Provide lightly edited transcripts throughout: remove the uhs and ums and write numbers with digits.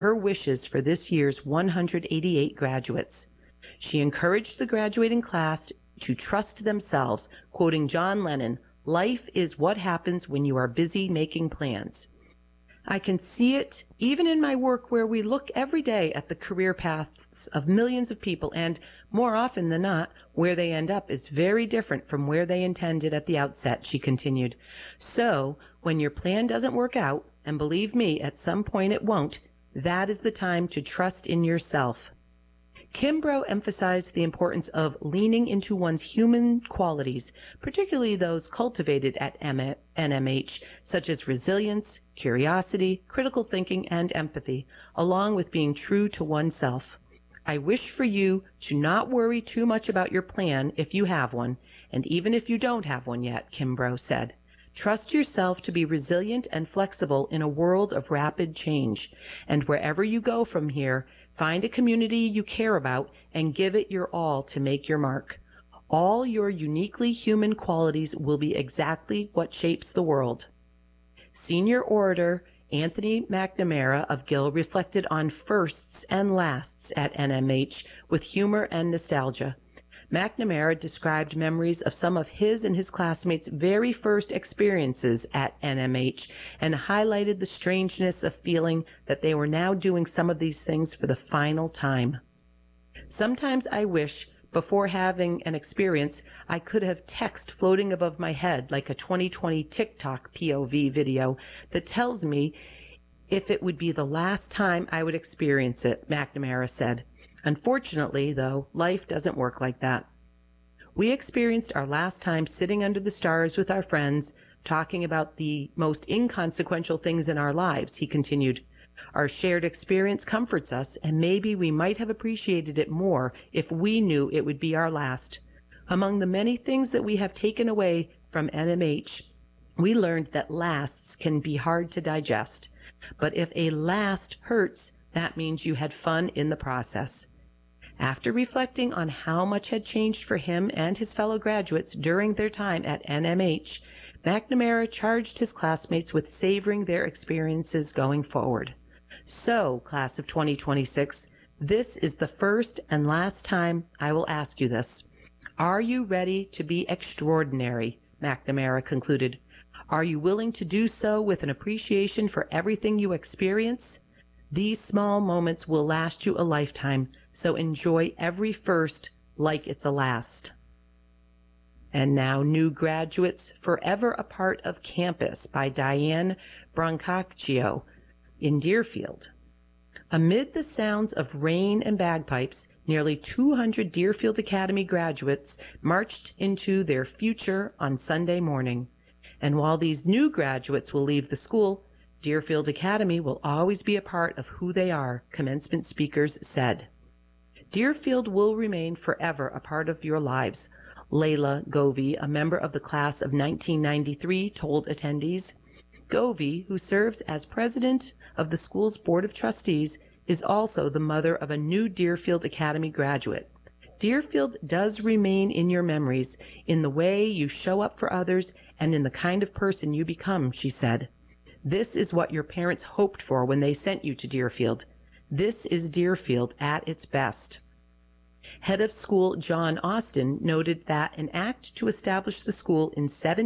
her wishes for this year's 188 graduates. She encouraged the graduating class to trust themselves, quoting John Lennon, "Life is what happens when you are busy making plans." I can see it even in my work where we look every day at the career paths of millions of people, and more often than not, where they end up is very different from where they intended at the outset, she continued. So, when your plan doesn't work out, and believe me, at some point it won't, that is the time to trust in yourself. Kimbrough emphasized the importance of leaning into one's human qualities, particularly those cultivated at NMH, such as resilience, curiosity, critical thinking, and empathy, along with being true to oneself. I wish for you to not worry too much about your plan if you have one, and even if you don't have one yet, Kimbrough said. Trust yourself to be resilient and flexible in a world of rapid change, and wherever you go from here, find a community you care about and give it your all to make your mark. All your uniquely human qualities will be exactly what shapes the world. Senior orator Anthony McNamara of Gill reflected on firsts and lasts at NMH with humor and nostalgia. McNamara described memories of some of his and his classmates' very first experiences at NMH and highlighted the strangeness of feeling that they were now doing some of these things for the final time. Sometimes I wish, before having an experience, I could have text floating above my head like a 2020 TikTok POV video that tells me if it would be the last time I would experience it, McNamara said. Unfortunately, though, life doesn't work like that. We experienced our last time sitting under the stars with our friends, talking about the most inconsequential things in our lives, he continued. Our shared experience comforts us, and maybe we might have appreciated it more if we knew it would be our last. Among the many things that we have taken away from NMH, we learned that lasts can be hard to digest. But if a last hurts, that means you had fun in the process. After reflecting on how much had changed for him and his fellow graduates during their time at NMH, McNamara charged his classmates with savoring their experiences going forward. So, class of 2026, this is the first and last time I will ask you this. Are you ready to be extraordinary? McNamara concluded. Are you willing to do so with an appreciation for everything you experience? These small moments will last you a lifetime, so enjoy every first like it's a last. And now, New Graduates Forever a Part of Campus by Diane Brancaccio in Deerfield. Amid the sounds of rain and bagpipes, nearly 200 Deerfield Academy graduates marched into their future on Sunday morning. And while these new graduates will leave the school, Deerfield Academy will always be a part of who they are, commencement speakers said. Deerfield will remain forever a part of your lives, Layla Govey, a member of the class of 1993, told attendees. Govey, who serves as president of the school's board of trustees, is also the mother of a new Deerfield Academy graduate. Deerfield does remain in your memories, in the way you show up for others and in the kind of person you become, she said. This is what your parents hoped for when they sent you to Deerfield. This is Deerfield at its best. Head of school John Austin noted that an act to establish the school in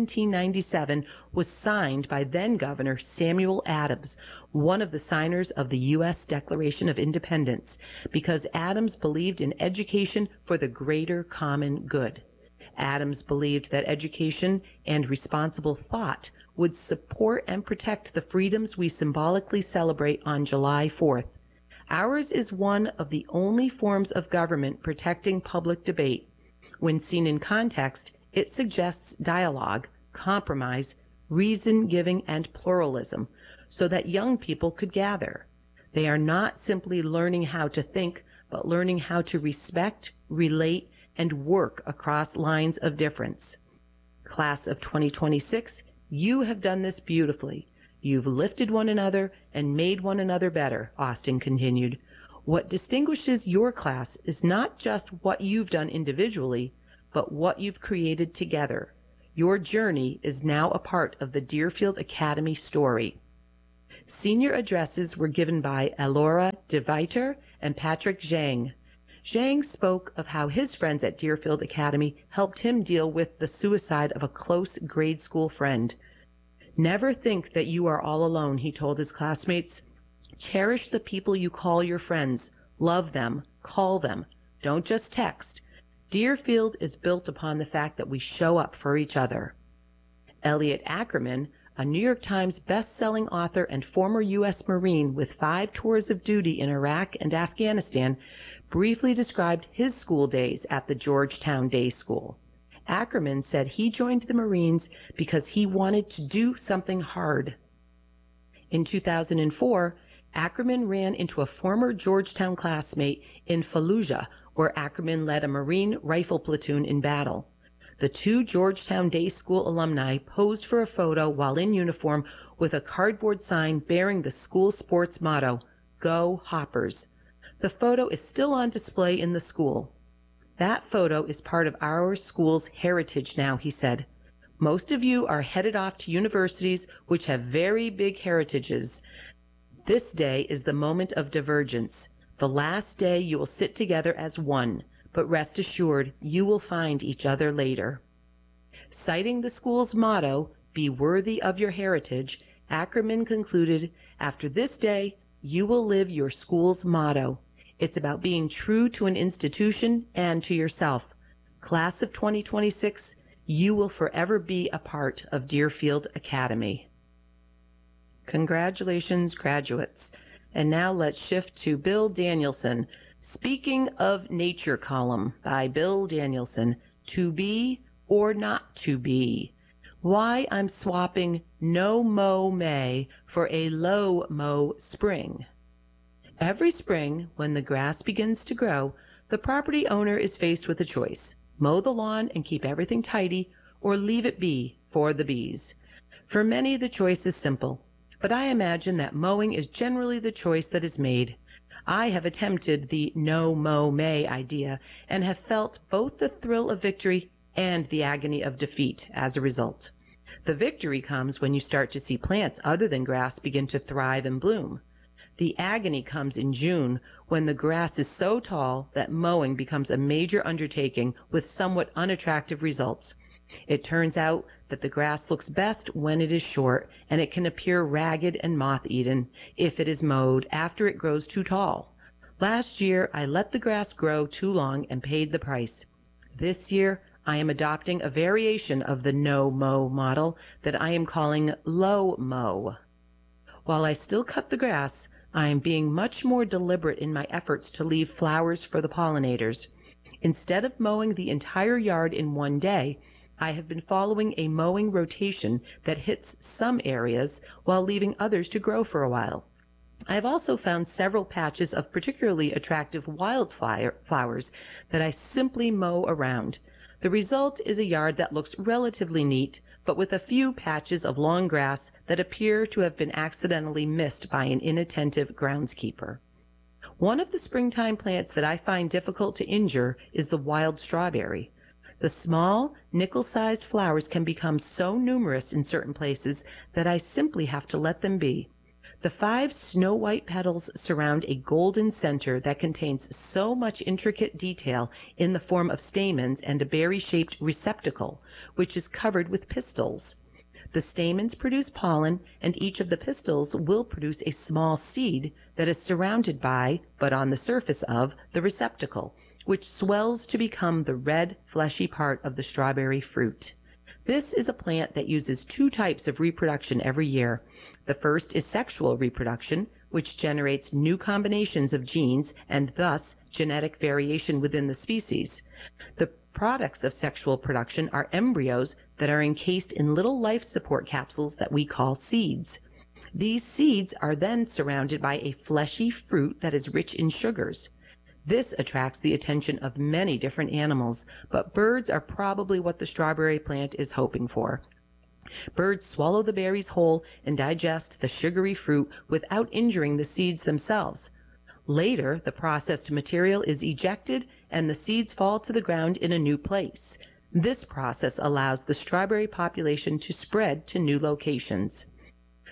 1797 was signed by then-Governor Samuel Adams, one of the signers of the U.S. Declaration of Independence, because Adams believed in education for the greater common good. Adams believed that education and responsible thought would support and protect the freedoms we symbolically celebrate on July 4th. Ours is one of the only forms of government protecting public debate. When seen in context, it suggests dialogue, compromise, reason-giving, and pluralism, so that young people could gather. They are not simply learning how to think, but learning how to respect, relate, and work across lines of difference. Class of 2026, you have done this beautifully. You've lifted one another and made one another better, Austin continued. What distinguishes your class is not just what you've done individually, but what you've created together. Your journey is now a part of the Deerfield Academy story. Senior addresses were given by Elora de Viter and Patrick Zhang. Zhang spoke of how his friends at Deerfield Academy helped him deal with the suicide of a close grade school friend. "Never think that you are all alone," he told his classmates. "Cherish the people you call your friends. Love them. Call them. Don't just text. Deerfield is built upon the fact that we show up for each other." Elliot Ackerman, a New York Times best-selling author and former U.S. Marine with 5 tours of duty in Iraq and Afghanistan, briefly described his school days at the Georgetown Day School. Ackerman said he joined the Marines because he wanted to do something hard. In 2004, Ackerman ran into a former Georgetown classmate in Fallujah, where Ackerman led a Marine rifle platoon in battle. The 2 Georgetown Day School alumni posed for a photo while in uniform with a cardboard sign bearing the school sports motto, "Go Hoppers." The photo is still on display in the school. "That photo is part of our school's heritage now," he said. "Most of you are headed off to universities which have very big heritages. This day is the moment of divergence. The last day you will sit together as one, but rest assured you will find each other later." Citing the school's motto, "Be worthy of your heritage," Ackerman concluded, "After this day, you will live your school's motto. It's about being true to an institution and to yourself. Class of 2026, you will forever be a part of Deerfield Academy." Congratulations, graduates. And now let's shift to Bill Danielson. Speaking of Nature column by Bill Danielson, "To be or not to be. Why I'm swapping no mow May for a low mow spring." Every spring, when the grass begins to grow, the property owner is faced with a choice: mow the lawn and keep everything tidy, or leave it be for the bees. For many, the choice is simple, but I imagine that mowing is generally the choice that is made. I have attempted the no mow May idea and have felt both the thrill of victory and the agony of defeat as a result. The victory comes when you start to see plants other than grass begin to thrive and bloom. The agony comes in June when the grass is so tall that mowing becomes a major undertaking with somewhat unattractive results. It turns out that the grass looks best when it is short, and it can appear ragged and moth-eaten if it is mowed after it grows too tall. Last year, I let the grass grow too long and paid the price. This year, I am adopting a variation of the no-mow model that I am calling low-mow. While I still cut the grass, I am being much more deliberate in my efforts to leave flowers for the pollinators. Instead of mowing the entire yard in one day, I have been following a mowing rotation that hits some areas while leaving others to grow for a while. I have also found several patches of particularly attractive wildflowers that I simply mow around. The result is a yard that looks relatively neat, but with a few patches of long grass that appear to have been accidentally missed by an inattentive groundskeeper. One of the springtime plants that I find difficult to injure is the wild strawberry. The small, nickel-sized flowers can become so numerous in certain places that I simply have to let them be. The 5 snow-white petals surround a golden center that contains so much intricate detail in the form of stamens and a berry-shaped receptacle, which is covered with pistils. The stamens produce pollen, and each of the pistils will produce a small seed that is surrounded by, but on the surface of, the receptacle, which swells to become the red, fleshy part of the strawberry fruit. This is a plant that uses 2 types of reproduction every year. The first is sexual reproduction, which generates new combinations of genes and thus genetic variation within the species. The products of sexual production are embryos that are encased in little life support capsules that we call seeds. These seeds are then surrounded by a fleshy fruit that is rich in sugars. This attracts the attention of many different animals, but birds are probably what the strawberry plant is hoping for. Birds swallow the berries whole and digest the sugary fruit without injuring the seeds themselves. Later, the processed material is ejected and the seeds fall to the ground in a new place. This process allows the strawberry population to spread to new locations.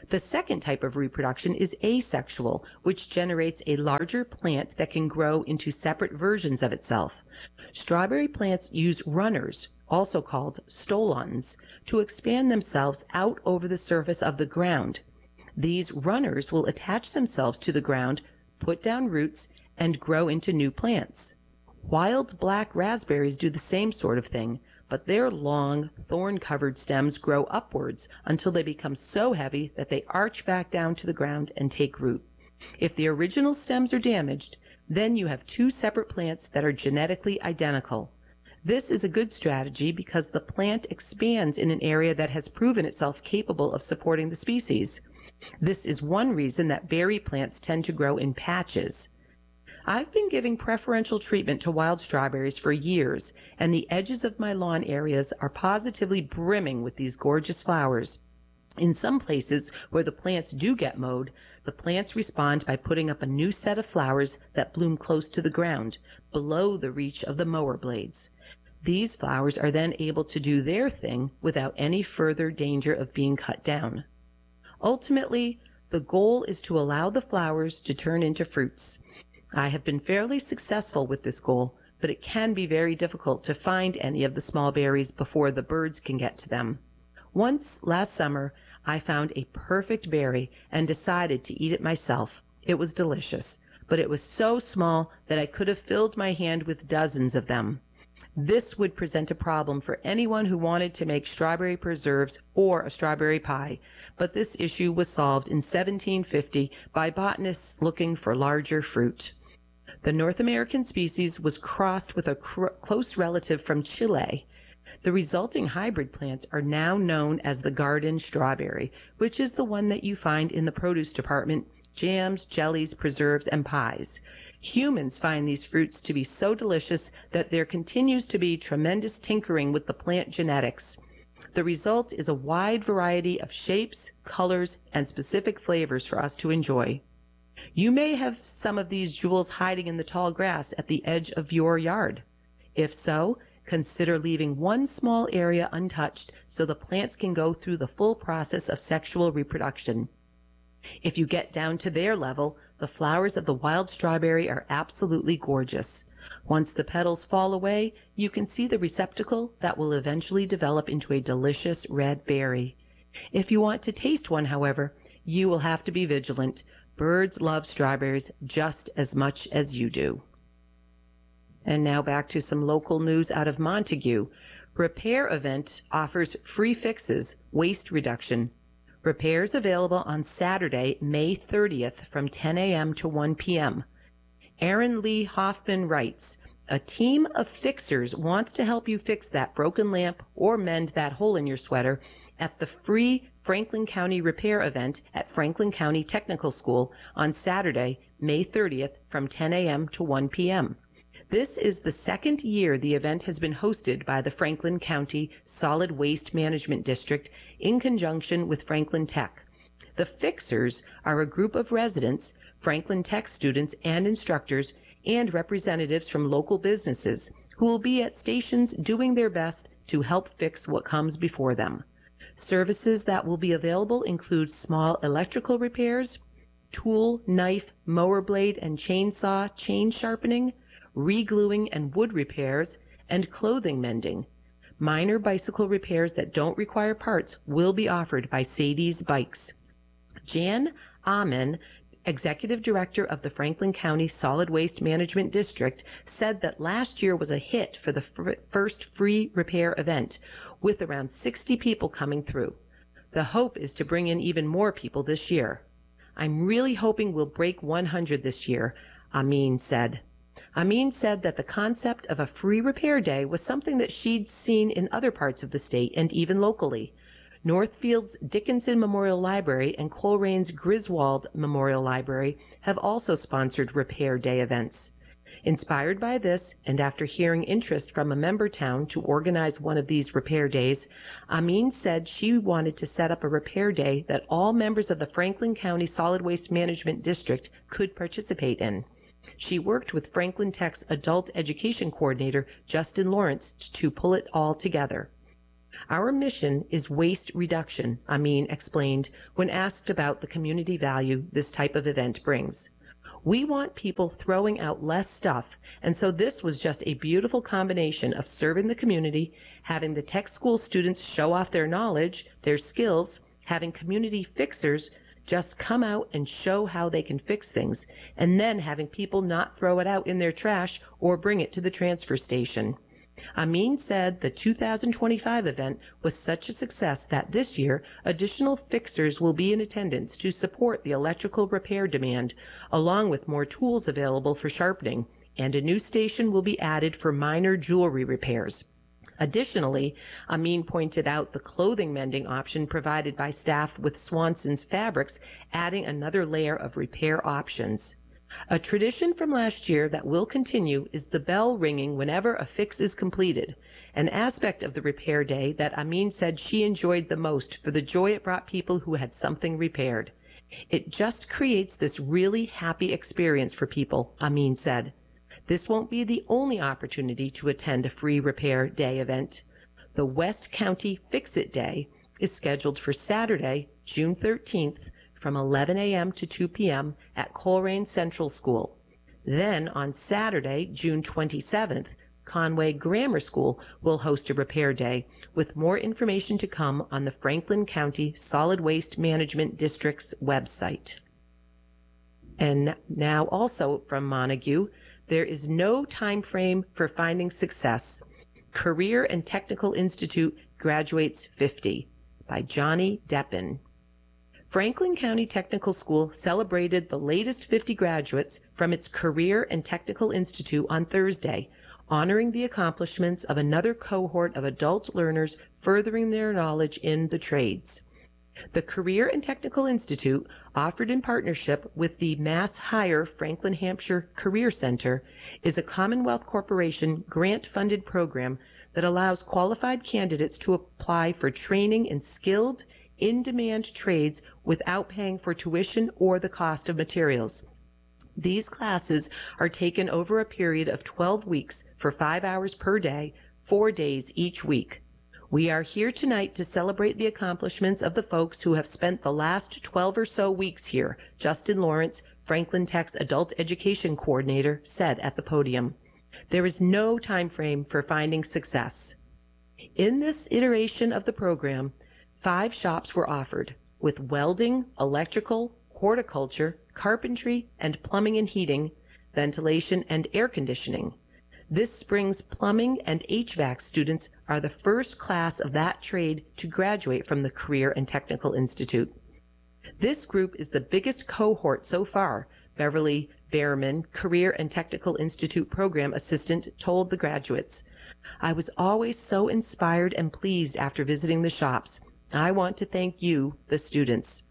The second type of reproduction is asexual, which generates a larger plant that can grow into separate versions of itself. Strawberry plants use runners, also called stolons, to expand themselves out over the surface of the ground. These runners will attach themselves to the ground, put down roots, and grow into new plants. Wild black raspberries do the same sort of thing, but their long, thorn-covered stems grow upwards until they become so heavy that they arch back down to the ground and take root. If the original stems are damaged, then you have two separate plants that are genetically identical. This is a good strategy because the plant expands in an area that has proven itself capable of supporting the species. This is one reason that berry plants tend to grow in patches. I've been giving preferential treatment to wild strawberries for years, and the edges of my lawn areas are positively brimming with these gorgeous flowers. In some places where the plants do get mowed, the plants respond by putting up a new set of flowers that bloom close to the ground, below the reach of the mower blades. These flowers are then able to do their thing without any further danger of being cut down. Ultimately, the goal is to allow the flowers to turn into fruits. I have been fairly successful with this goal, but it can be very difficult to find any of the small berries before the birds can get to them. Once, last summer, I found a perfect berry and decided to eat it myself. It was delicious, but it was so small that I could have filled my hand with dozens of them. This would present a problem for anyone who wanted to make strawberry preserves or a strawberry pie, but this issue was solved in 1750 by botanists looking for larger fruit. The North American species was crossed with a close relative from Chile. The resulting hybrid plants are now known as the garden strawberry, which is the one that you find in the produce department, jams, jellies, preserves, and pies. Humans find these fruits to be so delicious that there continues to be tremendous tinkering with the plant genetics. The result is a wide variety of shapes, colors, and specific flavors for us to enjoy. You may have some of these jewels hiding in the tall grass at the edge of your yard. If so, consider leaving one small area untouched so the plants can go through the full process of sexual reproduction. If you get down to their level, the flowers of the wild strawberry are absolutely gorgeous. Once the petals fall away, you can see the receptacle that will eventually develop into a delicious red berry. If you want to taste one, however, you will have to be vigilant. Birds love strawberries just as much as you do. And now back to some local news out of Montague. Repair Event offers free fixes, waste reduction. Repairs available on Saturday, May 30th from 10 a.m. to 1 p.m. Aaron Lee Hoffman writes, "A team of fixers wants to help you fix that broken lamp or mend that hole in your sweater at the free Franklin County Repair Event at Franklin County Technical School on Saturday, May 30th from 10 a.m. to 1 p.m. This is the second year the event has been hosted by the Franklin County Solid Waste Management District in conjunction with Franklin Tech. The fixers are a group of residents, Franklin Tech students and instructors, and representatives from local businesses who will be at stations doing their best to help fix what comes before them. Services that will be available include small electrical repairs, tool, knife, mower blade, and chainsaw chain sharpening, re-gluing and wood repairs, and clothing mending. Minor bicycle repairs that don't require parts will be offered by Sadie's Bikes. Jan Amen, Executive Director of the Franklin County Solid Waste Management District, said that last year was a hit for the first free repair event, with around 60 people coming through. The hope is to bring in even more people this year. "I'm really hoping we'll break 100 this year," Amin said. Amin said that the concept of a free repair day was something that she'd seen in other parts of the state and even locally. Northfield's Dickinson Memorial Library and Colerane's Griswold Memorial Library have also sponsored Repair Day events. Inspired by this, and after hearing interest from a member town to organize one of these repair days, Amin said she wanted to set up a repair day that all members of the Franklin County Solid Waste Management District could participate in. She worked with Franklin Tech's adult education coordinator, Justin Lawrence, to pull it all together. Our mission is waste reduction, Amin explained when asked about the community value this type of event brings. We want people throwing out less stuff, and so this was just a beautiful combination of serving the community, having the tech school students show off their knowledge, their skills, having community fixers just come out and show how they can fix things, and then having people not throw it out in their trash or bring it to the transfer station. Amin said the 2025 event was such a success that this year additional fixers will be in attendance to support the electrical repair demand, along with more tools available for sharpening, and a new station will be added for minor jewelry repairs. Additionally, Amin pointed out the clothing mending option provided by staff with Swanson's Fabrics, adding another layer of repair options. A tradition from last year that will continue is the bell ringing whenever a fix is completed, an aspect of the repair day that Amin said she enjoyed the most for the joy it brought people who had something repaired. It just creates this really happy experience for people, Amin said. This won't be the only opportunity to attend a free repair day event. The West County Fix-It Day is scheduled for Saturday, June 13th, from 11 a.m. to 2 p.m. at Coleraine Central School. Then on Saturday, June 27th, Conway Grammar School will host a repair day, with more information to come on the Franklin County Solid Waste Management District's website. And now also from Montague, there is no time frame for finding success. Career and Technical Institute graduates 50 by Johnny Deppen. Franklin County Technical School celebrated the latest 50 graduates from its Career and Technical Institute on Thursday, honoring the accomplishments of another cohort of adult learners furthering their knowledge in the trades. The Career and Technical Institute, offered in partnership with the Mass Hire Franklin Hampshire Career Center, is a Commonwealth Corporation grant-funded program that allows qualified candidates to apply for training in skilled, in-demand trades without paying for tuition or the cost of materials. These classes are taken over a period of 12 weeks for 5 hours per day, 4 days each week. We are here tonight to celebrate the accomplishments of the folks who have spent the last 12 or so weeks here, Justin Lawrence, Franklin Tech's Adult Education Coordinator, said at the podium. There is no time frame for finding success. In this iteration of the program, 5 shops were offered, with welding, electrical, horticulture, carpentry, and plumbing and heating, ventilation, and air conditioning. This spring's plumbing and HVAC students are the first class of that trade to graduate from the Career and Technical Institute. This group is the biggest cohort so far, Beverly Behrman, Career and Technical Institute Program Assistant, told the graduates. I was always so inspired and pleased after visiting the shops. I want to thank you, the students.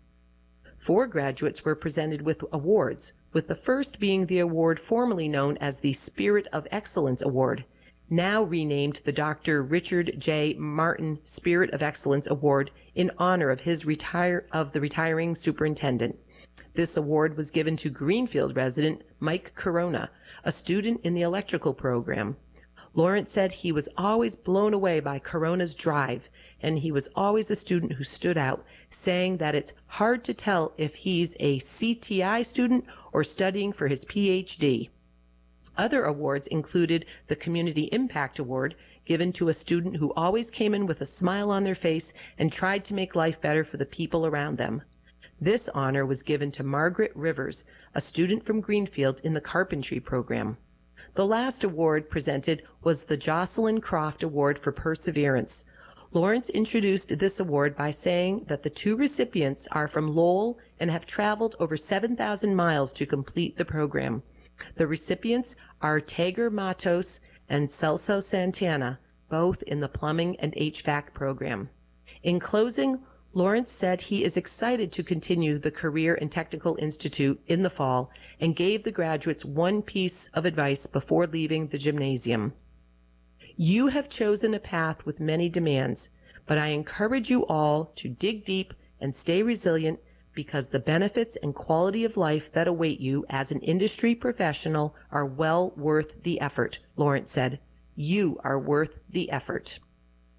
4 graduates were presented with awards, with the first being the award formerly known as the Spirit of Excellence Award, now renamed the Dr. Richard J. Martin Spirit of Excellence Award in honor of the retiring superintendent. This award was given to Greenfield resident Mike Corona, a student in the electrical program. Lawrence said he was always blown away by Corona's drive, and he was always a student who stood out, saying that it's hard to tell if he's a CTI student or studying for his PhD. Other awards included the Community Impact Award, given to a student who always came in with a smile on their face and tried to make life better for the people around them. This honor was given to Margaret Rivers, a student from Greenfield in the carpentry program. The last award presented was the Jocelyn Croft Award for Perseverance. Lawrence introduced this award by saying that the 2 recipients are from Lowell and have traveled over 7,000 miles to complete the program. The recipients are Tager Matos and Celso Santana, both in the plumbing and HVAC program. In closing, Lawrence said he is excited to continue the Career and Technical Institute in the fall and gave the graduates one piece of advice before leaving the gymnasium. You have chosen a path with many demands, but I encourage you all to dig deep and stay resilient because the benefits and quality of life that await you as an industry professional are well worth the effort, Lawrence said. You are worth the effort.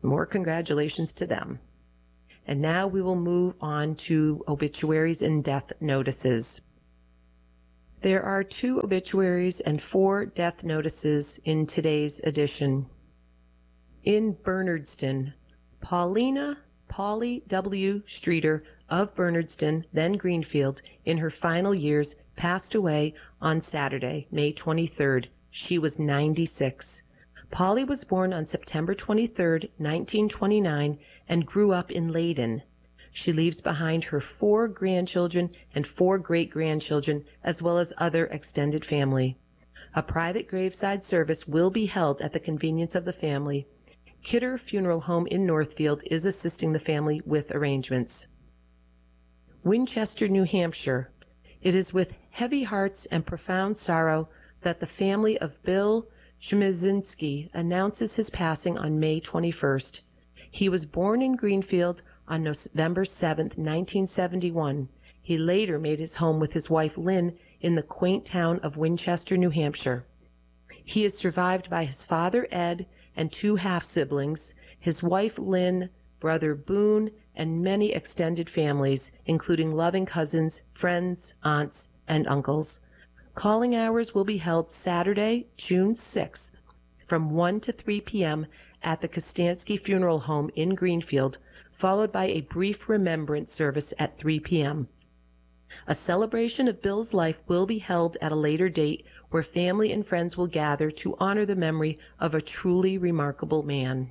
More congratulations to them. And now we will move on to obituaries and death notices. There are 2 obituaries and 4 death notices in today's edition. In Bernardston, Paulina Polly W. Streeter of Bernardston, then Greenfield, in her final years, passed away on Saturday, May 23rd. She was 96. Polly was born on September 23rd, 1929, and grew up in Leyden. She leaves behind her 4 grandchildren and 4 great-grandchildren, as well as other extended family. A private graveside service will be held at the convenience of the family. Kidder Funeral Home in Northfield is assisting the family with arrangements. Winchester, New Hampshire. It is with heavy hearts and profound sorrow that the family of Bill Chmiezinski announces his passing on May 21st. He was born in Greenfield on November 7, 1971. He later made his home with his wife Lynn in the quaint town of Winchester, New Hampshire. He is survived by his father Ed and 2 half-siblings, his wife Lynn, brother Boone, and many extended families, including loving cousins, friends, aunts, and uncles. Calling hours will be held Saturday, June 6th, from 1 to 3 p.m. at the Kostansky Funeral Home in Greenfield, followed by a brief remembrance service at 3 p.m. A celebration of Bill's life will be held at a later date where family and friends will gather to honor the memory of a truly remarkable man.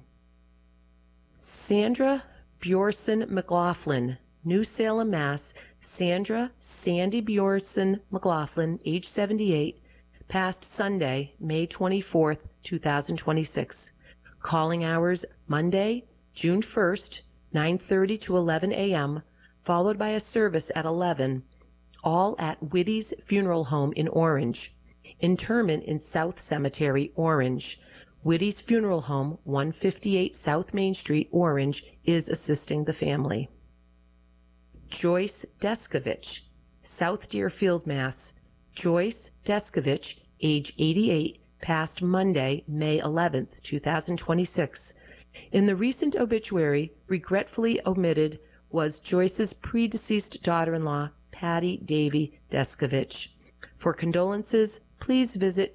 Sandra Bjorson McLaughlin, New Salem, Mass. Sandra Sandy Bjorson McLaughlin, age 78, passed Sunday, May 24th, 2026. Calling hours Monday, June 1st, 9:30 to 11 a.m., followed by a service at 11, all at Whitty's Funeral Home in Orange. Interment in South Cemetery, Orange. Whitty's Funeral Home, 158 South Main Street, Orange, is assisting the family. Joyce Deskovich, South Deerfield, Mass. Joyce Deskovich, age 88, passed Monday, May 11th, 2026. In the recent obituary, regretfully omitted was Joyce's predeceased daughter-in-law, Patty Davy Deskovich. For condolences, please visit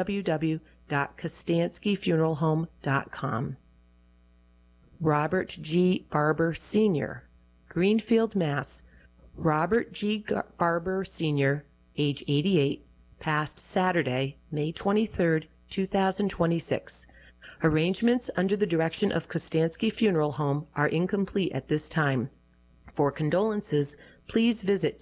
www.kostanskyfuneralhome.com. Robert G. Barber, Sr., Greenfield, Mass. Robert G. Barber, Sr., age 88, passed Saturday, May 23rd, 2026. Arrangements under the direction of Kostansky Funeral Home are incomplete at this time. For condolences, please visit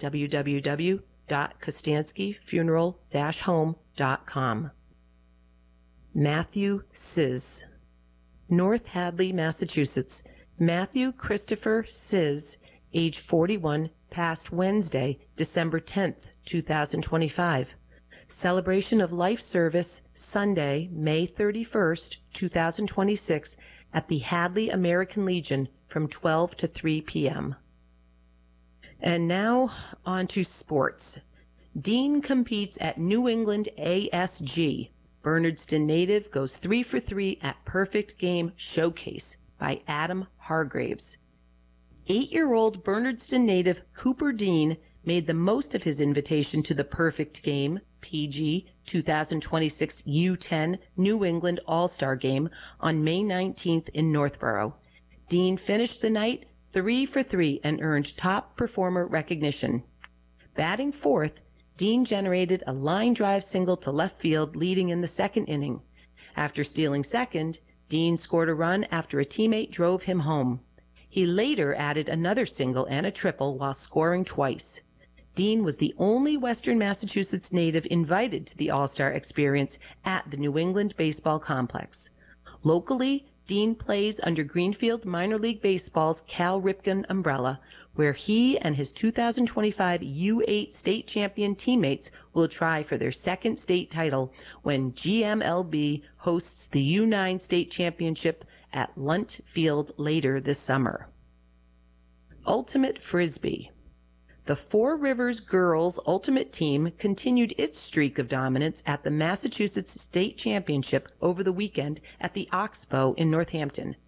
www.kostanskyfuneral-home.com. Matthew Sizz, North Hadley, Massachusetts. Matthew Christopher Sizz, age 41, passed Wednesday, December 10th, 2025. Celebration of life service Sunday, May 31st, 2026 at the Hadley American Legion from 12 to 3 p.m. And now on to sports. Dean competes at New England ASG. Bernardston native goes 3 for 3 at Perfect Game Showcase by Adam Hargraves. 8-year-old Bernardston native Cooper Dean made the most of his invitation to the Perfect Game PG 2026 U10 New England All-Star Game on May 19th in Northborough. Dean finished the night 3 for 3 and earned top performer recognition. Batting fourth, Dean generated a line drive single to left field leading in the second inning. After stealing second, Dean scored a run after a teammate drove him home. He later added another single and a triple while scoring twice. Dean was the only Western Massachusetts native invited to the All-Star experience at the New England Baseball Complex. Locally, Dean plays under Greenfield Minor League Baseball's Cal Ripken umbrella, where he and his 2025 U8 state champion teammates will try for their second state title when GMLB hosts the U9 state championship at Lunt Field later this summer. Ultimate Frisbee. The Four Rivers girls ultimate team continued its streak of dominance at the Massachusetts State Championship over the weekend at the Oxbow in Northampton.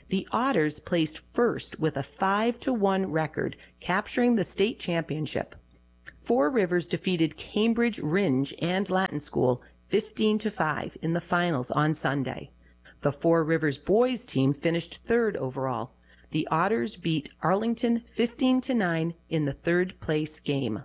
The Otters placed first with a 5-1 record, capturing the state championship. Four Rivers defeated Cambridge Rindge and Latin School 15-5 in the finals on Sunday. The Four Rivers boys team finished third overall. The Otters beat Arlington 15-9 in the third place game.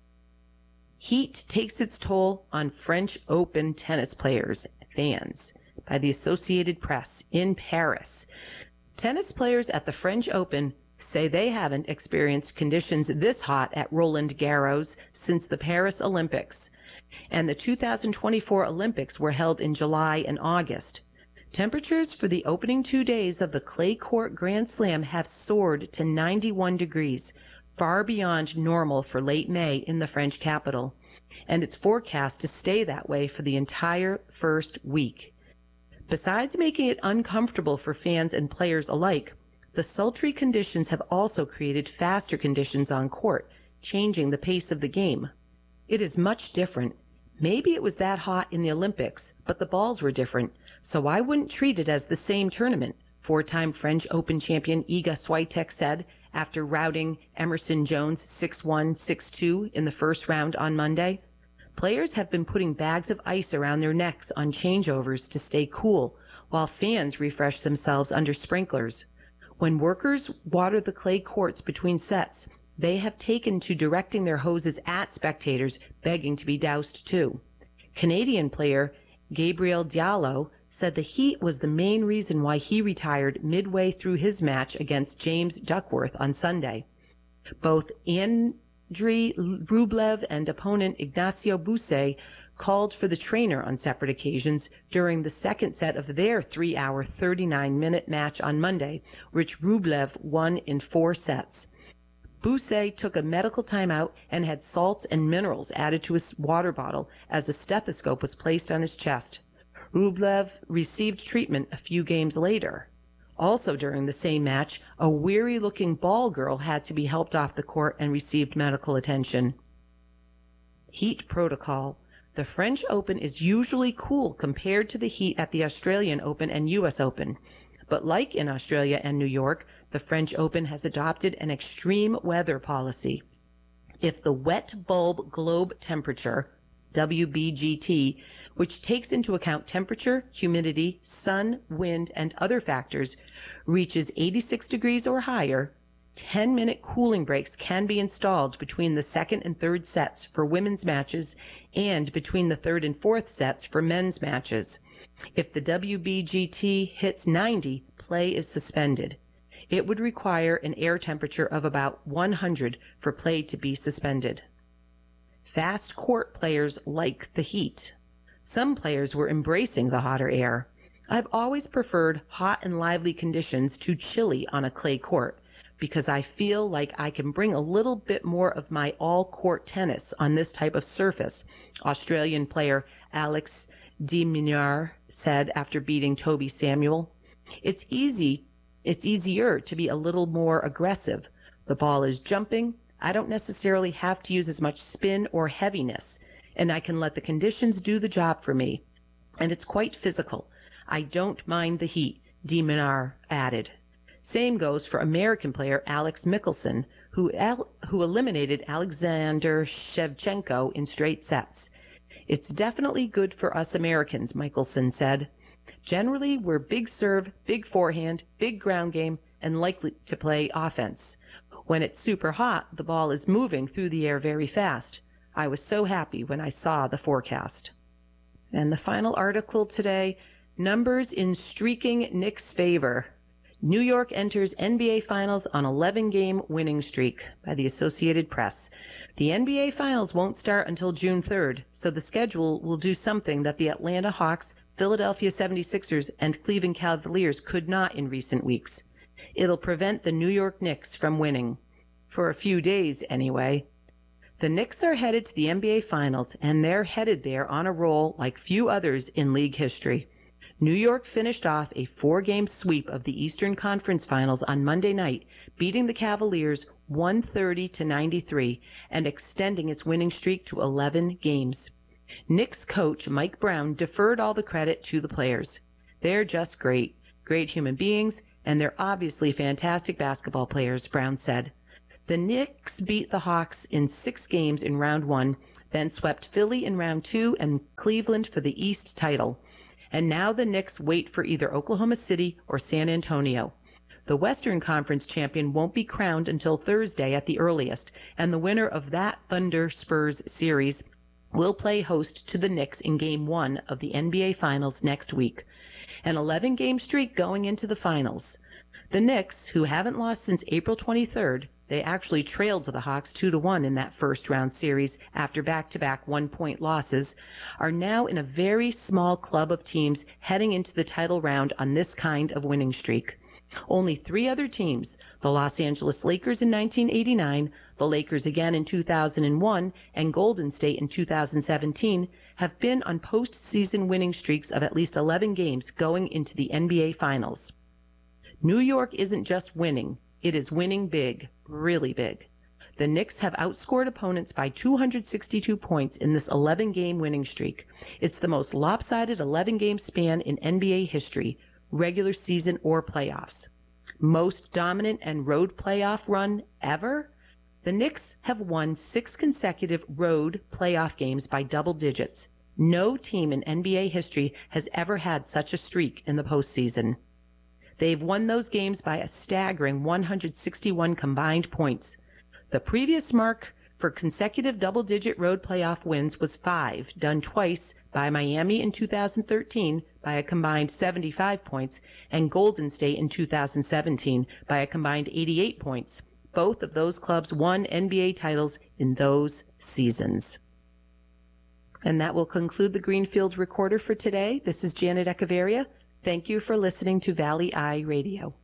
Heat takes its toll on French Open tennis players, fans, by the Associated Press in Paris. Tennis players at the French Open say they haven't experienced conditions this hot at Roland Garros since the Paris Olympics, and the 2024 Olympics were held in July and August. Temperatures for the opening 2 days of the clay court Grand Slam have soared to 91 degrees, far beyond normal for late May in the French capital, and it's forecast to stay that way for the entire first week. Besides making it uncomfortable for fans and players alike, the sultry conditions have also created faster conditions on court, changing the pace of the game. It is much different. Maybe it was that hot in the Olympics, but the balls were different, so I wouldn't treat it as the same tournament, four-time French Open champion Iga Swiatek said after routing Emerson Jones 6-1, 6-2 in the first round on Monday. Players have been putting bags of ice around their necks on changeovers to stay cool, while fans refresh themselves under sprinklers. When workers water the clay courts between sets, they have taken to directing their hoses at spectators, begging to be doused too. Canadian player Gabriel Diallo said the heat was the main reason why he retired midway through his match against James Duckworth on Sunday. Both Andrei Rublev and opponent Ignacio Buse called for the trainer on separate occasions during the second set of their 3-hour, 39-minute match on Monday, which Rublev won in 4 sets. Buse took a medical timeout and had salts and minerals added to his water bottle as a stethoscope was placed on his chest. Rublev received treatment a few games later. Also during the same match, a weary-looking ball girl had to be helped off the court and received medical attention. Heat protocol. The French Open is usually cool compared to the heat at the Australian Open and US Open. But like in Australia and New York, the French Open has adopted an extreme weather policy. If the wet bulb globe temperature, WBGT, which takes into account temperature, humidity, sun, wind, and other factors, reaches 86 degrees or higher, 10-minute cooling breaks can be installed between the second and third sets for women's matches and between the third and fourth sets for men's matches. If the WBGT hits 90, play is suspended. It would require an air temperature of about 100 for play to be suspended. Fast court players like the heat. Some players were embracing the hotter air. I've always preferred hot and lively conditions to chilly on a clay court because I feel like I can bring a little bit more of my all-court tennis on this type of surface, Australian player Alex de Minaur said after beating Toby Samuel. It's easier to be a little more aggressive. The ball is jumping. I don't necessarily have to use as much spin or heaviness, and I can let the conditions do the job for me. And it's quite physical. I don't mind the heat, de Minaur added. Same goes for American player Alex Michelson, who eliminated Alexander Shevchenko in straight sets. It's definitely good for us Americans, Michelson said. Generally, we're big serve, big forehand, big ground game, and likely to play offense. When it's super hot, the ball is moving through the air very fast. I was so happy when I saw the forecast. And the final article today, numbers in streaking Knicks' favor. New York enters NBA Finals on 11-game winning streak by the Associated Press. The NBA Finals won't start until June 3rd, so the schedule will do something that the Atlanta Hawks, Philadelphia 76ers, and Cleveland Cavaliers could not in recent weeks. It'll prevent the New York Knicks from winning. For a few days, anyway. The Knicks are headed to the NBA Finals, and they're headed there on a roll like few others in league history. New York finished off a 4-game sweep of the Eastern Conference Finals on Monday night, beating the Cavaliers 130-93 and extending its winning streak to 11 games. Knicks coach Mike Brown deferred all the credit to the players. They're just great human beings, and they're obviously fantastic basketball players, Brown said. The Knicks beat the Hawks in 6 games in round 1, then swept Philly in round 2 and Cleveland for the East title. And now the Knicks wait for either Oklahoma City or San Antonio. The Western Conference champion won't be crowned until Thursday at the earliest, and the winner of that Thunder-Spurs series will play host to the Knicks in Game 1 of the NBA Finals next week. An 11-game streak going into the finals. The Knicks, who haven't lost since April 23rd, they actually trailed to the Hawks 2-1 in that first-round series after back-to-back one-point losses, are now in a very small club of teams heading into the title round on this kind of winning streak. Only 3 other teams, the Los Angeles Lakers in 1989, the Lakers again in 2001, and Golden State in 2017, have been on postseason winning streaks of at least 11 games going into the NBA Finals. New York isn't just winning, it is winning big, really big. The Knicks have outscored opponents by 262 points in this 11-game winning streak. It's the most lopsided 11-game span in NBA history, regular season or playoffs. Most dominant and road playoff run ever? The Knicks have won 6 consecutive road playoff games by double digits. No team in NBA history has ever had such a streak in the postseason. They've won those games by a staggering 161 combined points. The previous mark for consecutive double-digit road playoff wins was 5, done twice by Miami in 2013 by a combined 75 points, and Golden State in 2017 by a combined 88 points. Both of those clubs won NBA titles in those seasons. And that will conclude the Greenfield Recorder for today. This is Janet Echeverria. Thank you for listening to Valley Eye Radio.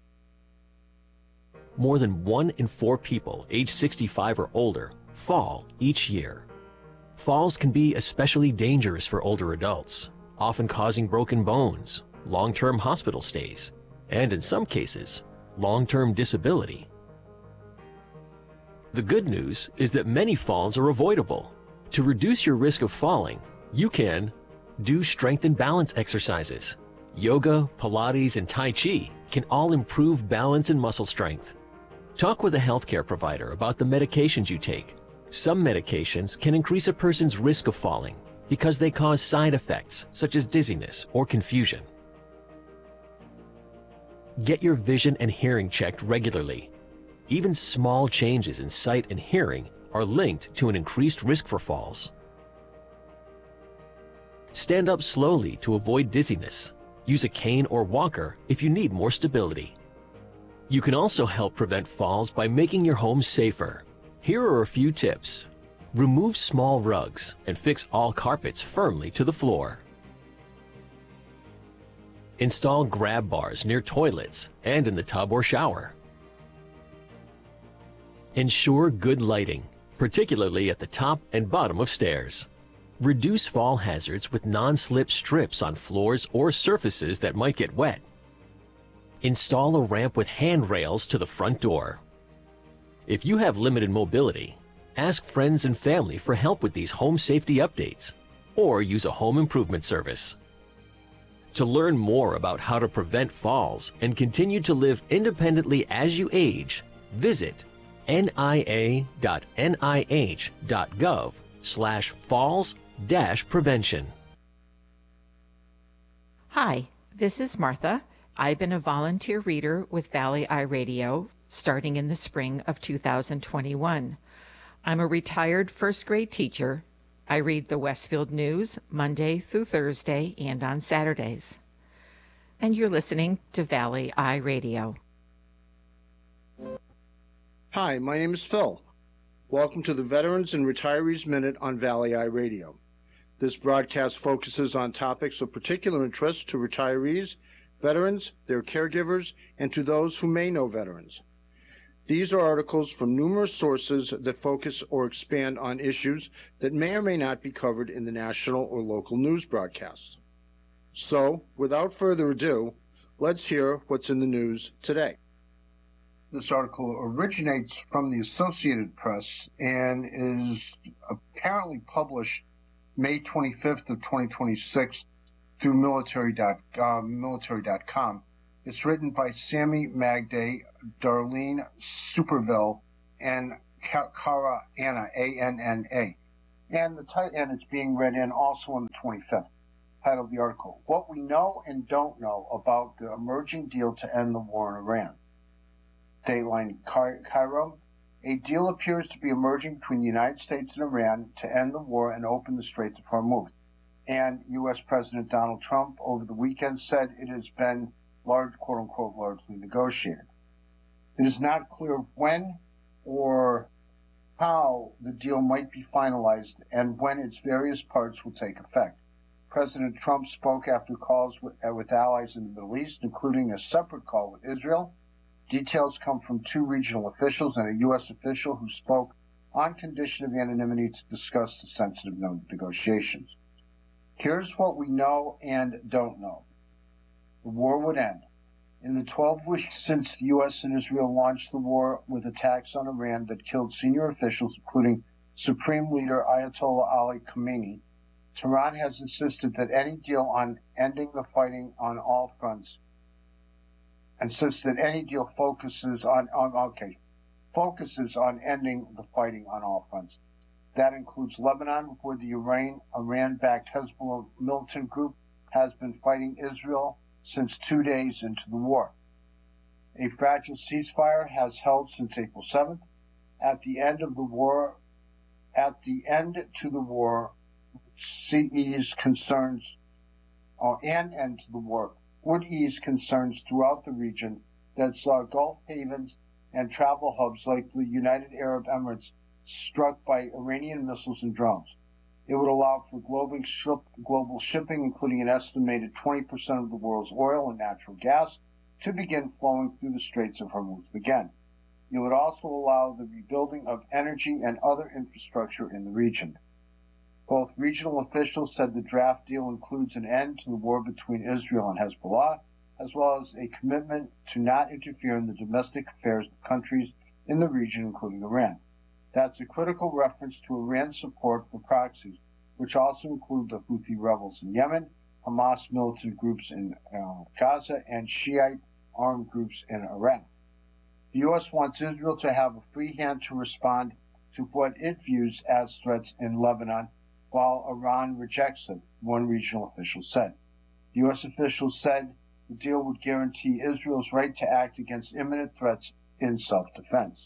More than 1 in 4 people age 65 or older fall each year. Falls can be especially dangerous for older adults, often causing broken bones, long-term hospital stays, and in some cases, long-term disability. The good news is that many falls are avoidable. To reduce your risk of falling, you can do strength and balance exercises. Yoga, Pilates, and Tai Chi can all improve balance and muscle strength. Talk with a healthcare provider about the medications you take. Some medications can increase a person's risk of falling because they cause side effects such as dizziness or confusion. Get your vision and hearing checked regularly. Even small changes in sight and hearing are linked to an increased risk for falls. Stand up slowly to avoid dizziness. Use a cane or walker if you need more stability. You can also help prevent falls by making your home safer. Here are a few tips. Remove small rugs and fix all carpets firmly to the floor. Install grab bars near toilets and in the tub or shower. Ensure good lighting, particularly at the top and bottom of stairs. Reduce fall hazards with non-slip strips on floors or surfaces that might get wet. Install a ramp with handrails to the front door. If you have limited mobility, ask friends and family for help with these home safety updates, or use a home improvement service. To learn more about how to prevent falls and continue to live independently as you age, visit nia.nih.gov/falls-prevention. Hi, this is Martha. I've been a volunteer reader with Valley Eye Radio starting in the spring of 2021. I'm a retired first grade teacher. I read the Westfield News Monday through Thursday and on Saturdays. And you're listening to Valley Eye Radio. Hi, my name is Phil. Welcome to the Veterans and Retirees Minute on Valley Eye Radio. This broadcast focuses on topics of particular interest to retirees, veterans, their caregivers, and to those who may know veterans. These are articles from numerous sources that focus or expand on issues that may or may not be covered in the national or local news broadcasts. So, without further ado, let's hear what's in the news today. This article originates from the Associated Press and is apparently published May 25th of 2026 through military.com. It's written by Sammy Magday, Darlene Superville, and Cara Anna, A-N-N-A. And it's being read in also on the 25th. Title of the article, What We Know and Don't Know About the Emerging Deal to End the War in Iran. Dateline Cairo. A deal appears to be emerging between the United States and Iran to end the war and open the Straits of Hormuz. And U.S. President Donald Trump over the weekend said it has been quote-unquote, largely negotiated. It is not clear when or how the deal might be finalized and when its various parts will take effect. President Trump spoke after calls with allies in the Middle East, including a separate call with Israel. Details come from 2 regional officials and a U.S. official who spoke on condition of anonymity to discuss the sensitive negotiations. Here's what we know and don't know. The war would end. In the 12 weeks since the U.S. and Israel launched the war with attacks on Iran that killed senior officials, including Supreme Leader Ayatollah Ali Khamenei, Tehran has insisted that any deal on ending the fighting on all fronts focuses on ending the fighting on all fronts. That includes Lebanon, where the Iran-backed Hezbollah militant group has been fighting Israel since 2 days into the war. A fragile ceasefire has held since April 7th. At the end to the war, would ease concerns throughout the region that saw Gulf havens and travel hubs like the United Arab Emirates struck by Iranian missiles and drones. It would allow for global shipping, including an estimated 20% of the world's oil and natural gas, to begin flowing through the Straits of Hormuz again. It would also allow the rebuilding of energy and other infrastructure in the region. Both regional officials said the draft deal includes an end to the war between Israel and Hezbollah, as well as a commitment to not interfere in the domestic affairs of countries in the region, including Iran. That's a critical reference to Iran's support for proxies, which also include the Houthi rebels in Yemen, Hamas militant groups in Gaza, and Shiite armed groups in Iraq. The U.S. wants Israel to have a free hand to respond to what it views as threats in Lebanon, while Iran rejects it, one regional official said. The U.S. official said the deal would guarantee Israel's right to act against imminent threats in self-defense.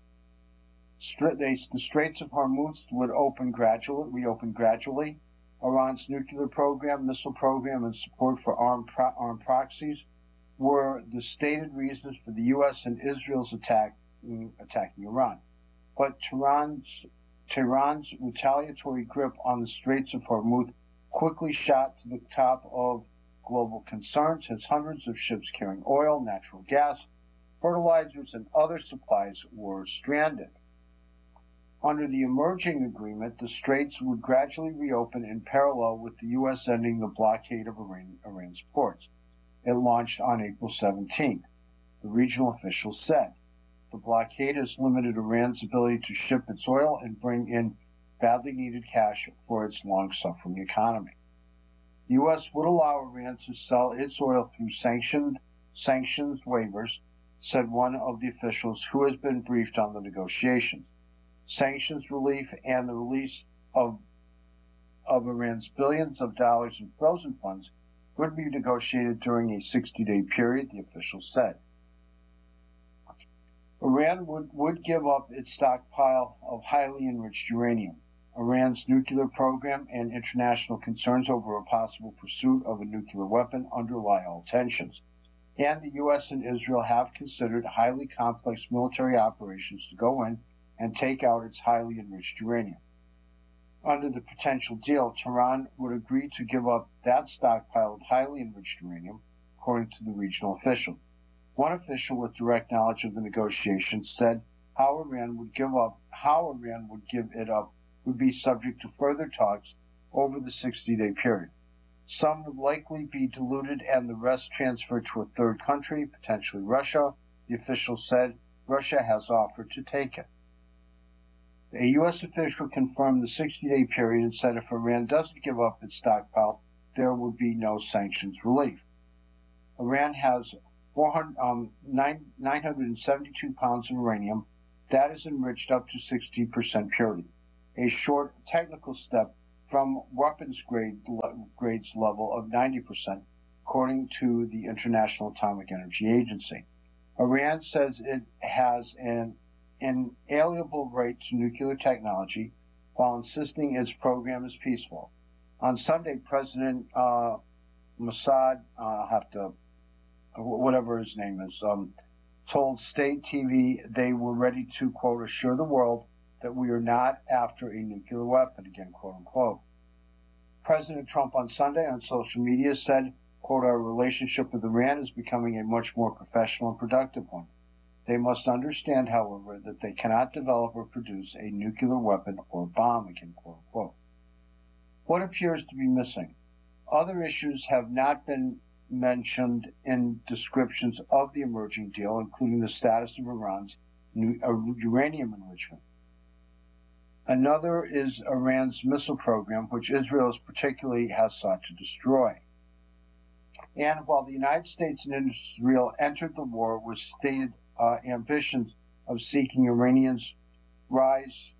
The Straits of Hormuz would reopen gradually. Iran's nuclear program, missile program, and support for armed proxies were the stated reasons for the U.S. and Israel's attacking Iran. But Tehran's retaliatory grip on the Straits of Hormuz quickly shot to the top of global concerns as hundreds of ships carrying oil, natural gas, fertilizers, and other supplies were stranded. Under the emerging agreement, the Straits would gradually reopen in parallel with the U.S. ending the blockade of Iran's ports. It launched on April 17th, the regional officials said. The blockade has limited Iran's ability to ship its oil and bring in badly needed cash for its long-suffering economy. The U.S. would allow Iran to sell its oil through sanctions waivers, said one of the officials who has been briefed on the negotiations. Sanctions relief and the release of Iran's billions of dollars in frozen funds would be negotiated during a 60-day period, the official said. Iran would give up its stockpile of highly enriched uranium. Iran's nuclear program and international concerns over a possible pursuit of a nuclear weapon underlie all tensions. And the U.S. and Israel have considered highly complex military operations to go in and take out its highly enriched uranium. Under the potential deal, Tehran would agree to give up that stockpile of highly enriched uranium, according to the regional official. One official with direct knowledge of the negotiations said how Iran would give it up would be subject to further talks over the 60-day period. Some would likely be diluted and the rest transferred to a third country, potentially Russia. The official said Russia has offered to take it. A U.S. official confirmed the 60-day period and said if Iran doesn't give up its stockpile, there would be no sanctions relief. Iran has 972 pounds of uranium that is enriched up to 60% purity, a short technical step from weapons grades level of 90%, according to the International Atomic Energy Agency. Iran says it has an inalienable right to nuclear technology while insisting its program is peaceful. On Sunday, President Mossad, whatever his name is, told state TV they were ready to, quote, assure the world that we are not after a nuclear weapon, again, quote unquote. President Trump on Sunday on social media said, quote, our relationship with Iran is becoming a much more professional and productive one. They must understand, however, that they cannot develop or produce a nuclear weapon or bomb, again, quote unquote. What appears to be missing? Other issues have not been mentioned in descriptions of the emerging deal, including the status of Iran's uranium enrichment. Another is Iran's missile program, which Israel particularly has sought to destroy. And while the United States and Israel entered the war with stated ambitions of seeking Iranians rise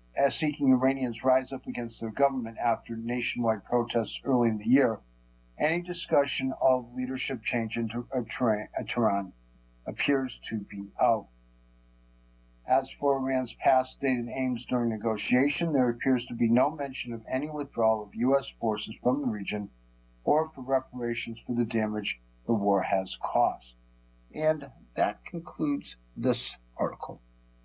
up against their government after nationwide protests early in the year, any discussion of leadership change in Tehran appears to be out. As for Iran's past stated aims during negotiation, there appears to be no mention of any withdrawal of U.S. forces from the region or for reparations for the damage the war has caused. And that concludes this article.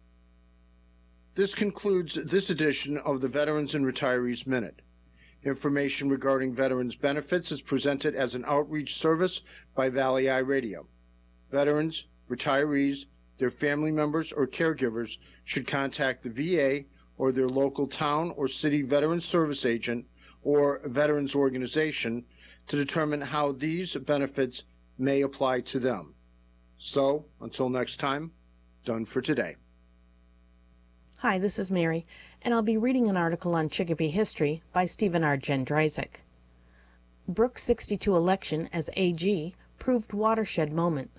This concludes this edition of the Veterans and Retirees Minute. Information regarding veterans' benefits is presented as an outreach service by Valley Eye Radio. Veterans, retirees, their family members, or caregivers should contact the VA or their local town or city veterans service agent or veterans organization to determine how these benefits may apply to them. So, until next time, done for today. Hi, this is Mary, and I'll be reading an article on Chicopee history by Stephen R. Jendryzik. Brooks' 62 election as AG proved watershed moment.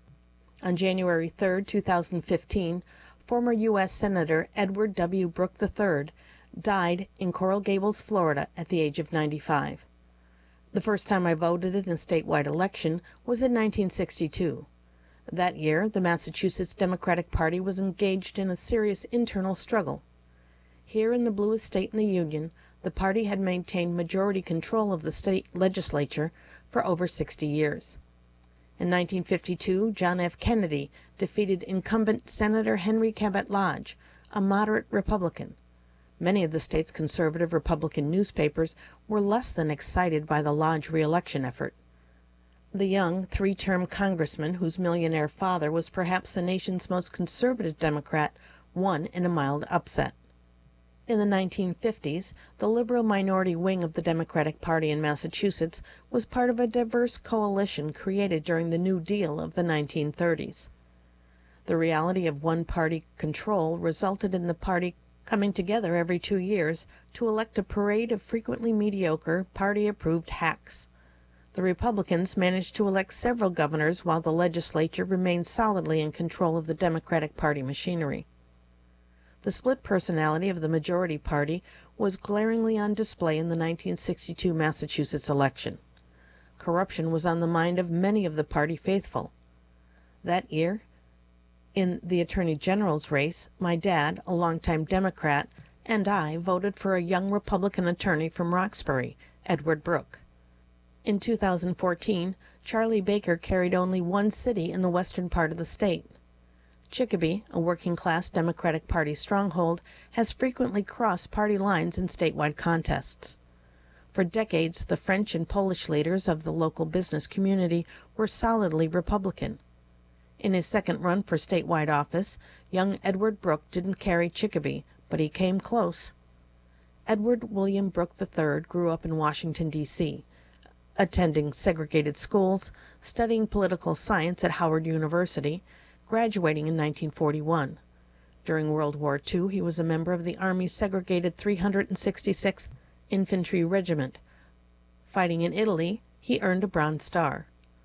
On January 3, 2015, former U.S. Senator Edward W. Brooke III died in Coral Gables, Florida, at the age of 95. The first time I voted in a statewide election was in 1962. That year, the Massachusetts Democratic Party was engaged in a serious internal struggle. Here in the bluest state in the Union, the party had maintained majority control of the state legislature for over 60 years. In 1952, John F. Kennedy defeated incumbent Senator Henry Cabot Lodge, a moderate Republican. Many of the state's conservative Republican newspapers were less than excited by the Lodge re-election effort. The young, three-term congressman, whose millionaire father was perhaps the nation's most conservative Democrat, won in a mild upset. In the 1950s, the liberal minority wing of the Democratic Party in Massachusetts was part of a diverse coalition created during the New Deal of the 1930s. The reality of one-party control resulted in the party coming together every 2 years to elect a parade of frequently mediocre, party-approved hacks. The Republicans managed to elect several governors while the legislature remained solidly in control of the Democratic Party machinery. The split personality of the majority party was glaringly on display in the 1962 Massachusetts election. Corruption was on the mind of many of the party faithful. That year, in the Attorney General's race, my dad, a longtime Democrat, and I voted for a young Republican attorney from Roxbury, Edward Brooke. In 2014, Charlie Baker carried only one city in the western part of the state. Chicopee, a working-class Democratic Party stronghold, has frequently crossed party lines in statewide contests. For decades, the French and Polish leaders of the local business community were solidly Republican. In his second run for statewide office, young Edward Brooke didn't carry Chicopee, but he came close. Edward William Brooke III grew up in Washington, D.C., attending segregated schools, studying political science at Howard University, graduating in 1941. During World War II, he was a member of the Army's segregated 366th Infantry Regiment. Fighting in Italy, he earned a Bronze Star.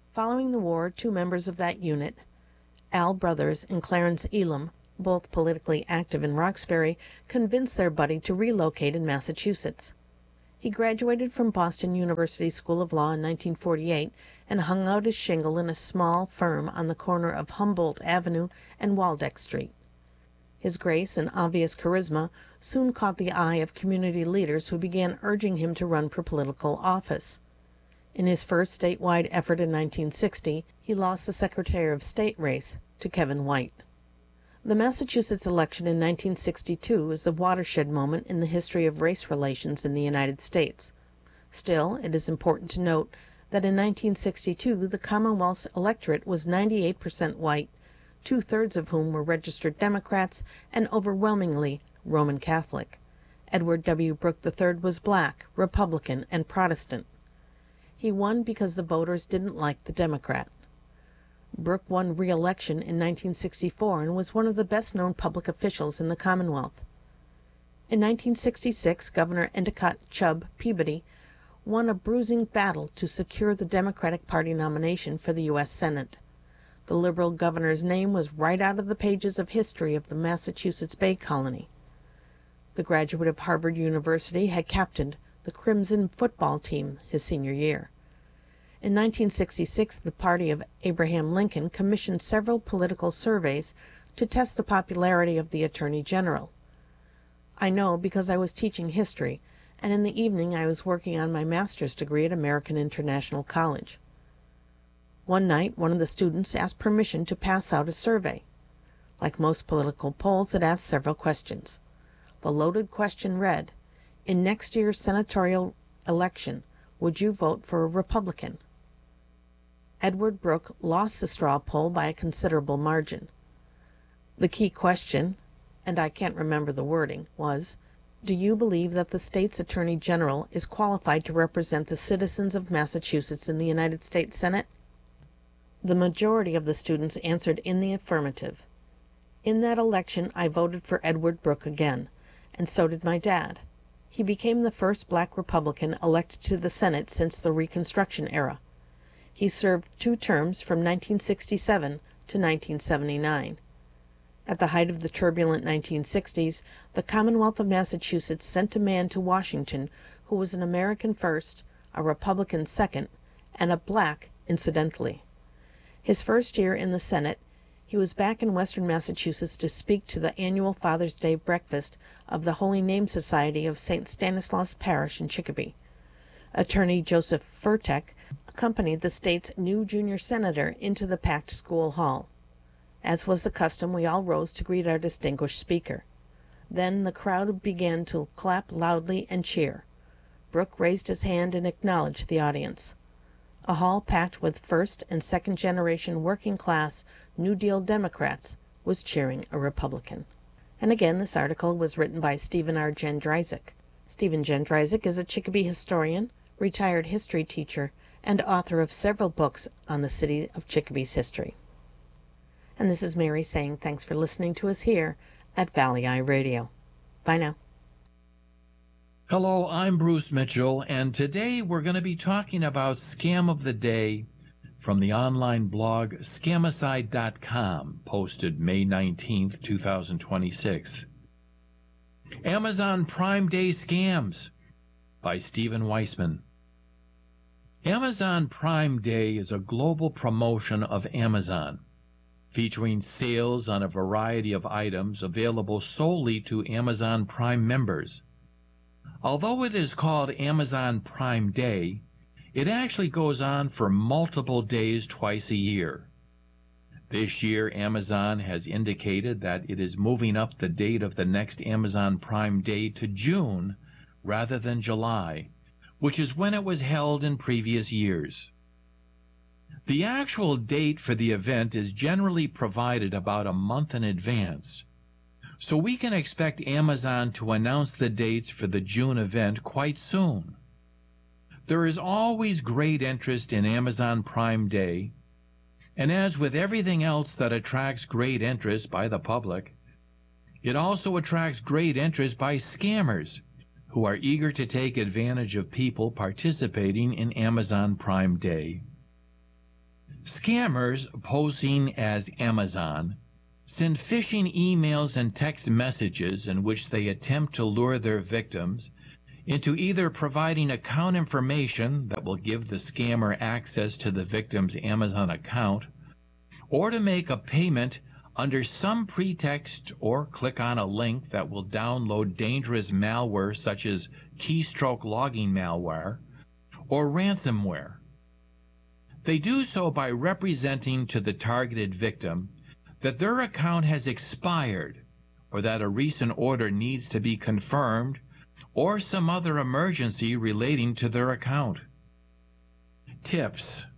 Following the war, two members of that unit, Al Brothers and Clarence Elam, both politically active in Roxbury, convinced their buddy to relocate in Massachusetts. He graduated from Boston University School of Law in 1948 and hung out his shingle in a small firm on the corner of Humboldt Avenue and Waldeck Street. His grace and obvious charisma soon caught the eye of community leaders who began urging him to run for political office. In his first statewide effort in 1960, he lost the Secretary of State race to Kevin White. The Massachusetts election in 1962 is a watershed moment in the history of race relations in the United States. Still, it is important to note that in 1962 the Commonwealth's electorate was 98% white, two-thirds of whom were registered Democrats and overwhelmingly Roman Catholic. Edward W. Brooke III was black, Republican, and Protestant. He won because the voters didn't like the Democrat. Brooke won re-election in 1964 and was one of the best-known public officials in the Commonwealth. In 1966, Governor Endicott Chubb Peabody won a bruising battle to secure the Democratic Party nomination for the U.S. Senate. The Liberal governor's name was right out of the pages of history of the Massachusetts Bay Colony. The graduate of Harvard University had captained the Crimson football team his senior year. In 1966, the party of Abraham Lincoln commissioned several political surveys to test the popularity of the Attorney General. I know because I was teaching history, and in the evening I was working on my master's degree at American International College. One night, one of the students asked permission to pass out a survey. Like most political polls, it asked several questions. The loaded question read, "In next year's senatorial election, would you vote for a Republican?" Edward Brooke lost the straw poll by a considerable margin. The key question, and I can't remember the wording, was, "Do you believe that the state's Attorney General is qualified to represent the citizens of Massachusetts in the United States Senate?" The majority of the students answered in the affirmative. In that election, I voted for Edward Brooke again, and so did my dad. He became the first black Republican elected to the Senate since the Reconstruction era. He served 2 terms from 1967 to 1979. At the height of the turbulent 1960s, the Commonwealth of Massachusetts sent a man to Washington who was an American first, a Republican second, and a black incidentally. His first year in the Senate, he was back in Western Massachusetts to speak to the annual Father's Day breakfast of the Holy Name Society of St. Stanislaus Parish in Chicopee. Attorney Joseph Furtek accompanied the state's new junior senator into the packed school hall. As was the custom, we all rose to greet our distinguished speaker. Then the crowd began to clap loudly and cheer. Brooke raised his hand and acknowledged the audience. A hall packed with first and second generation working class New Deal Democrats was cheering a Republican. And again, this article was written by Stephen R. Jendryzik. Stephen Jendryzik is a Chicopee historian, retired history teacher, and author of several books on the city of Chicopee's history. And this is Mary saying thanks for listening to us here at Valley Eye Radio. Bye now. Hello, I'm Bruce Mitchell, and today we're going to be talking about Scam of the Day from the online blog Scamicide.com, posted May 19th, 2026. Amazon Prime Day Scams by Stephen Weissman. Amazon Prime Day is a global promotion of Amazon, featuring sales on a variety of items available solely to Amazon Prime members. Although it is called Amazon Prime Day, it actually goes on for multiple days twice a year. This year, Amazon has indicated that it is moving up the date of the next Amazon Prime Day to June rather than July, which is when it was held in previous years. The actual date for the event is generally provided about a month in advance, so we can expect Amazon to announce the dates for the June event quite soon. There is always great interest in Amazon Prime Day, and as with everything else that attracts great interest by the public, it also attracts great interest by scammers who are eager to take advantage of people participating in Amazon Prime Day. Scammers posing as Amazon send phishing emails and text messages in which they attempt to lure their victims into either providing account information that will give the scammer access to the victim's Amazon account, or to make a payment under some pretext or click on a link that will download dangerous malware such as keystroke logging malware or ransomware. They do so by representing to the targeted victim that their account has expired or that a recent order needs to be confirmed or some other emergency relating to their account. Tips.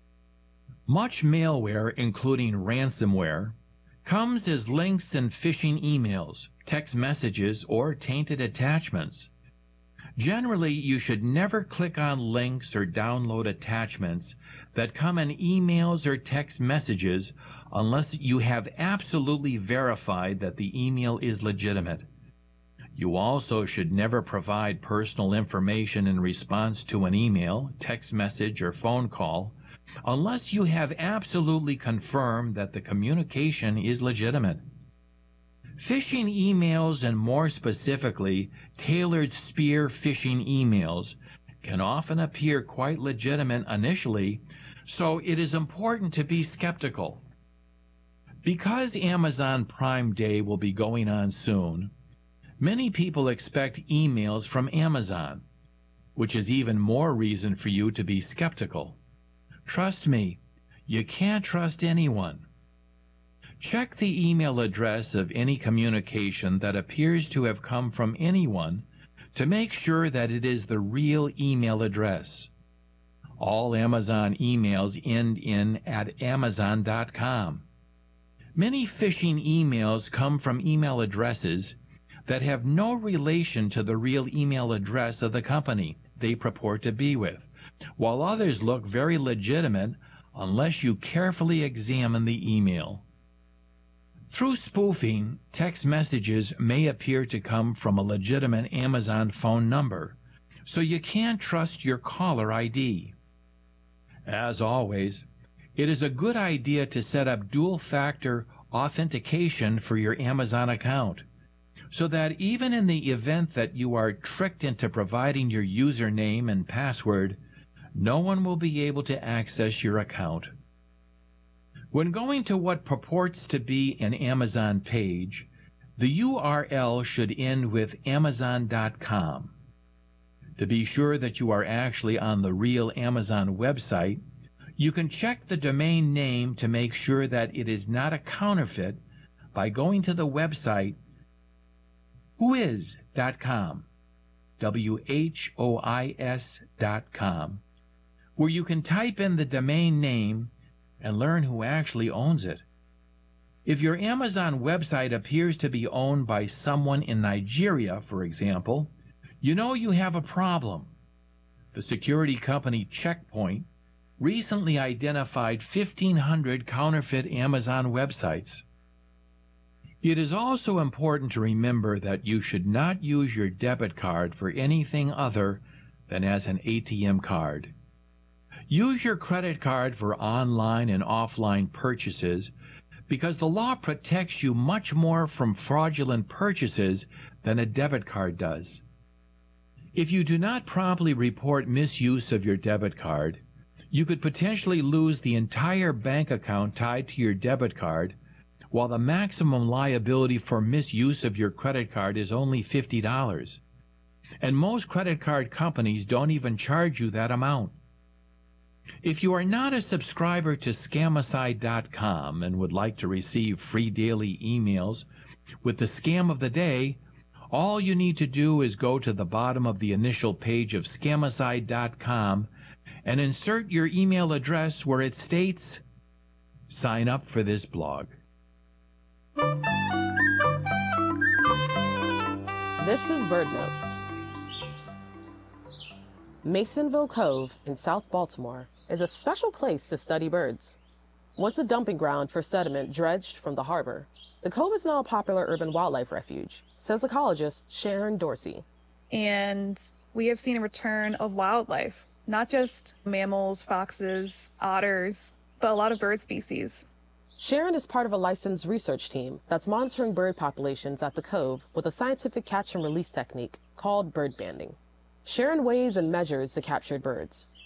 Much malware, including ransomware, comes as links and phishing emails, text messages, or tainted attachments. Generally, you should never click on links or download attachments that come in emails or text messages unless you have absolutely verified that the email is legitimate. You also should never provide personal information in response to an email, text message, or phone call unless you have absolutely confirmed that the communication is legitimate. Phishing emails, and more specifically, tailored spear phishing emails, can often appear quite legitimate initially, so it is important to be skeptical. Because Amazon Prime Day will be going on soon, many people expect emails from Amazon, which is even more reason for you to be skeptical. Trust me, you can't trust anyone. Check the email address of any communication that appears to have come from anyone to make sure that it is the real email address. All Amazon emails end in @amazon.com. Many phishing emails come from email addresses that have no relation to the real email address of the company they purport to be with, while others look very legitimate unless you carefully examine the email. Through spoofing, text messages may appear to come from a legitimate Amazon phone number, so you can't trust your caller ID. As always, it is a good idea to set up dual-factor authentication for your Amazon account, so that even in the event that you are tricked into providing your username and password, no one will be able to access your account. When going to what purports to be an Amazon page, the URL should end with Amazon.com. To be sure that you are actually on the real Amazon website, you can check the domain name to make sure that it is not a counterfeit by going to the website whois.com, WHOIS.com, where you can type in the domain name and learn who actually owns it. If your Amazon website appears to be owned by someone in Nigeria, for example, you know you have a problem. The security company Check Point recently identified 1,500 counterfeit Amazon websites. It is also important to remember that you should not use your debit card for anything other than as an ATM card. Use your credit card for online and offline purchases because the law protects you much more from fraudulent purchases than a debit card does. If you do not promptly report misuse of your debit card, you could potentially lose the entire bank account tied to your debit card, while the maximum liability for misuse of your credit card is only $50. And most credit card companies don't even charge you that amount. If you are not a subscriber to Scamicide.com and would like to receive free daily emails with the scam of the day, all you need to do is go to the bottom of the initial page of Scamicide.com and insert your email address where it states, "Sign up for this blog." This is BirdNote. Masonville Cove in South Baltimore is a special place to study birds. Once a dumping ground for sediment dredged from the harbor, the cove is now a popular urban wildlife refuge, says ecologist Sharon Dorsey. And we have seen a return of wildlife, not just mammals, foxes, otters, but a lot of bird species. Sharon is part of a licensed research team that's monitoring bird populations at the Cove with a scientific catch and release technique called bird banding. Sharon weighs and measures the captured birds.